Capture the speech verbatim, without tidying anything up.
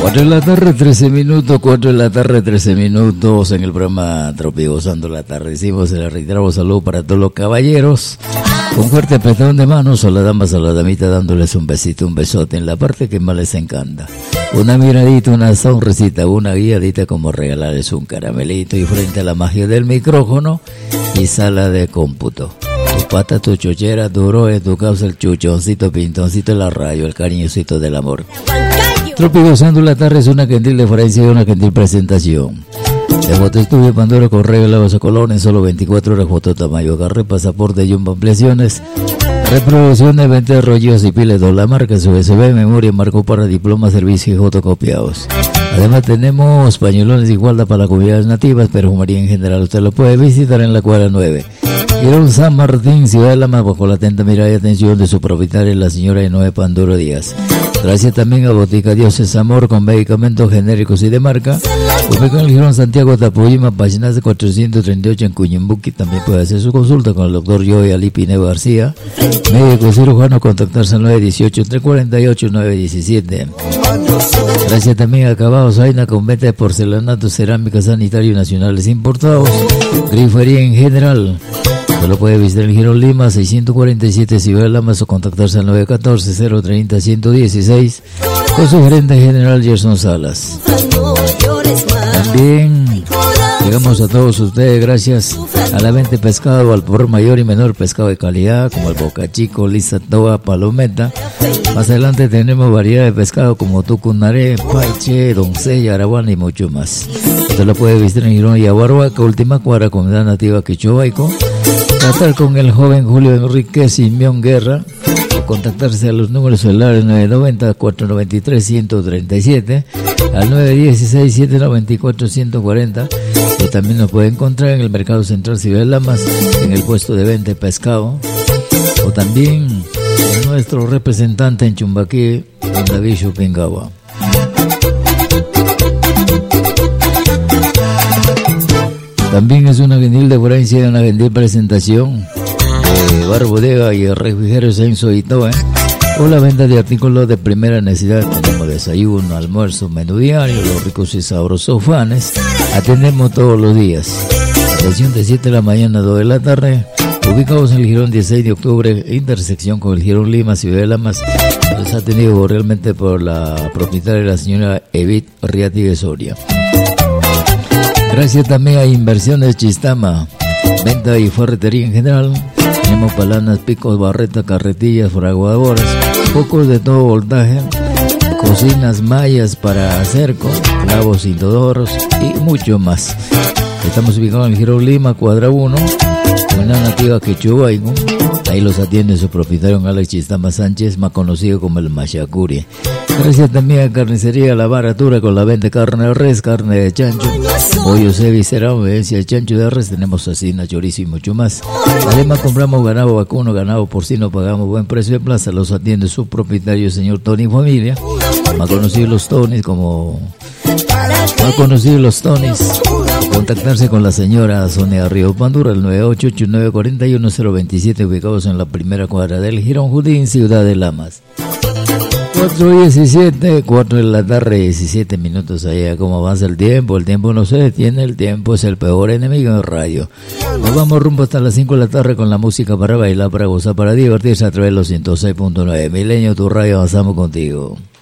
cuatro de la tarde, trece minutos, cuatro de la tarde, trece minutos en el programa Tropigozando la Tarde. Decimos, le reiteramos saludo para todos los caballeros. Con fuerte apretón de manos a las damas, a la damita, dándoles un besito, un besote en la parte que más les encanta. Una miradita, una sonrisita, una guiadita como regalarles un caramelito y frente a la magia del micrófono y sala de cómputo. Tu pata, tu chochera, tu broe, tu causa, el chuchoncito, pintoncito, el arrayo, el cariñosito del amor. Tropigozando la Tarde es una gentil deferencia y una gentil presentación. De Fotoestudio Pandora, Correo, Lavas a Colón, en solo veinticuatro horas, foto tamaño, agarre, pasaporte, jumbo, ampliaciones, reproducción de venta de rollos y piles, la marca, U S B, memoria, marco para diplomas, servicios y fotocopiados. Además tenemos pañuelones y guarda para comunidades nativas, perfumería en general, usted lo puede visitar en la cuadra nueve. Girón San Martín, Ciudad de La Más, bajo la atenta mirada y atención de su propietaria, la señora Noé Panduro Díaz. Gracias también a Botica Dioses Amor, con medicamentos genéricos y de marca. Ubicado en el Girón Santiago Tapuyima, páginas de cuatrocientos treinta y ocho en Cuñimbuqui. También puede hacer su consulta con el doctor Joey Ali Pineo García, médico cirujano, contactarse al nueve dieciocho, tres cuarenta y ocho, nueve diecisiete. Gracias también a Acabados Aina, con venta de porcelanato, cerámica, sanitario nacionales importados, grifería en general. Se lo puede visitar en el Girón Lima, seiscientos cuarenta y siete, Ciudad de Lamas, o contactarse al nueve uno cuatro, cero tres cero, uno uno uno seis con su gerente general Gerson Salas. También llegamos a todos ustedes gracias a la venta de pescado al por mayor y menor, pescado de calidad como el Boca Chico, Lisa Toa, Palometa. Más adelante tenemos variedad de pescado como tucunaré, paiche, doncella, araguana y mucho más. Usted lo puede visitar en Girón y Aguarhuaca, última cuadra, comunidad nativa Quichobaico. Tratar con el joven Julio Enrique Simeón Guerra, o contactarse a los números celulares nueve nueve cero, cuatro nueve tres, uno tres siete, al nueve uno seis, siete nueve cuatro, uno cuatro cero, y también nos puede encontrar en el Mercado Central Ciudad de Lamas, en el puesto de venta de pescado, o también en nuestro representante en Chumbaquí, en David Chupingawa. También es una gentil deferencia y una gentil presentación de Bar Bodega y el refrigerio Senso y todo, ¿eh? O la venta de artículos de primera necesidad. Tenemos desayuno, almuerzo, menú diario, los ricos y sabrosos fanes. Atendemos todos los días. Atención de siete de la mañana a dos de la tarde. Ubicados en el Girón dieciséis de octubre, intersección con el Girón Lima, Ciudad de Lamas. Nos ha atendido realmente por la propietaria, la señora Evit Riati de Soria. Gracias también a Inversiones Chistama, venta y ferretería en general. Tenemos palanas, picos, barretas, carretillas, fraguadoras, pocos de todo voltaje, cocinas, mallas para cerco, clavos, indodoros y mucho más. Estamos ubicados en el Girón Lima, cuadra uno, comunidad nativa Quechubaico. Ahí los atiende su propietario Alex Chistama Sánchez, más conocido como el Machacuri. Gracias también a Carnicería La Baratura, con la venta de carne de res, carne de chancho, pollo, viscera, obediencia de chancho de res, tenemos asina, chorizo y mucho más. Además compramos ganado vacuno, ganado porcino, pagamos buen precio de plaza, los atiende su propietario señor Tony Familia, más conocido los Tonys como... más conocido los Tonys. Contactarse con la señora Sonia Río Pandura, el nueve ocho ocho nueve cuatro uno cero dos siete, ubicados en la primera cuadra del Girón Judín, Ciudad de Lamas. cuatro diecisiete, cuatro de la tarde, diecisiete minutos allá. ¿Cómo avanza el tiempo? El tiempo no se detiene, el tiempo es el peor enemigo en radio. Nos vamos rumbo hasta las cinco de la tarde con la música para bailar, para gozar, para divertirse a través de los ciento seis punto nueve. Milenio, tu radio, avanzamos contigo.